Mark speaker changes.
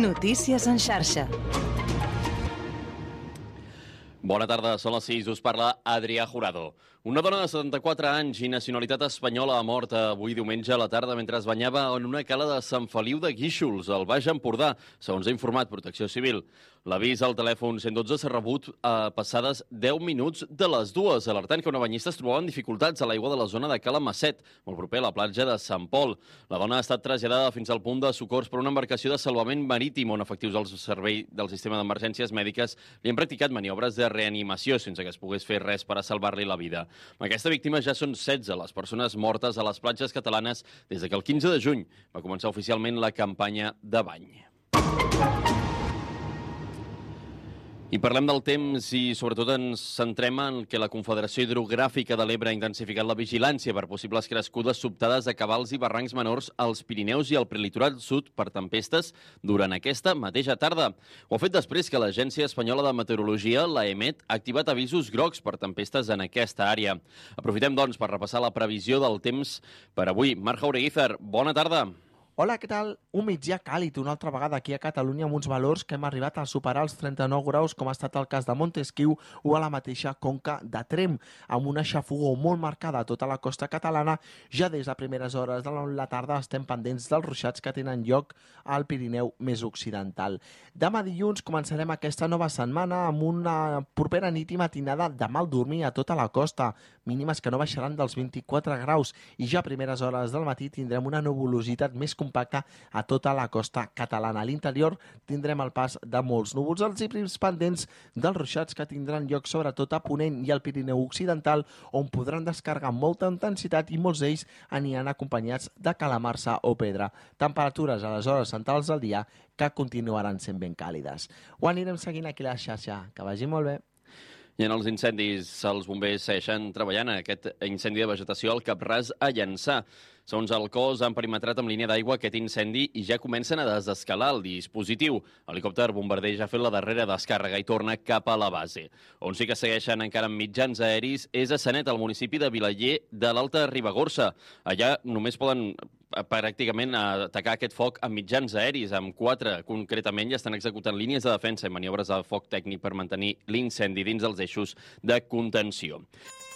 Speaker 1: Notícies en xarxa.
Speaker 2: Bona tarda, són les 6, us parla Adrià Jurado. Una dona de 74 anys i nacionalitat espanyola ha mort avui diumenge a la tarda mentre es banyava en una cala de Sant Feliu de Guíxols, al Baix Empordà, segons ha informat Protecció Civil. L'avís al telèfon 112 s'ha rebut a passades 10 minuts de les 2, alertant que una banyista es trobava en dificultats a l'aigua de la zona de Cala Masset, molt proper a la platja de Sant Pol. La dona ha estat traslladada fins al punt de socors per una embarcació de salvament marítim on efectius del servei del sistema d'emergències mèdiques li han practicat maniobres de reanimació sense que es pogués fer res per a salvar-li la vida. Amb aquesta víctima ja són 16 les persones mortes a les platges catalanes des que el 15 de juny va començar oficialment la campanya de bany. I parlem del temps i sobretot ens centrem en que la Confederació Hidrogràfica de l'Ebre ha intensificat la vigilància per possibles crescudes sobtades de cabals i barrancs menors als Pirineus i al prelitoral sud per tempestes durant aquesta mateixa tarda. Ho ha fet després que l'Agència Espanyola de Meteorologia, l'AEMET, ha activat avisos grocs per tempestes en aquesta àrea. Aprofitem, doncs, per repassar la previsió del temps per avui. Marc Jaureguízar, bona tarda.
Speaker 3: Hola, què tal? Un migdia càlid una altra vegada aquí a Catalunya amb uns valors que hem arribat a superar els 39 graus com ha estat el cas de Montesquiu o a la mateixa Conca de Tremp, amb una xafogor molt marcada a tota la costa catalana. Ja des de primeres hores de la tarda estem pendents dels ruixats que tenen lloc al Pirineu més occidental. Demà dilluns començarem aquesta nova setmana amb una propera nit i matinada de mal dormir a tota la costa, mínimes que no baixaran dels 24 graus i ja a primeres hores del matí tindrem una nuvolositat més compacta a tota la costa catalana. A l'interior tindrem el pas de molts núvols alts i prims pendents dels ruixats que tindran lloc sobretot a Ponent i al Pirineu occidental, on podran descarregar molta intensitat i molts d'ells aniran acompanyats de calamarsa o pedra. Temperatures a les hores centrals del dia que continuaran sent ben càlides. Ho anirem seguint aquí a la xarxa. Que vagi molt bé.
Speaker 2: I en els incendis, els bombers segueixen treballant en aquest incendi de vegetació al Cap Ras a Llançà. Segons el cos, han perimetrat amb línia d'aigua aquest incendi i ja comencen a desescalar el dispositiu. L'helicòpter bombarder ja ha fet la darrera descàrrega i torna cap a la base. On sí que segueixen encara amb mitjans aeris és a Sanet, al municipi de Vilaller de l'Alta Ribagorça. Allà només poden pràcticament atacar aquest foc amb mitjans aeris, amb 4 concretament, ja estan executant línies de defensa i maniobres de foc tècnic per mantenir l'incendi dins dels eixos de contenció.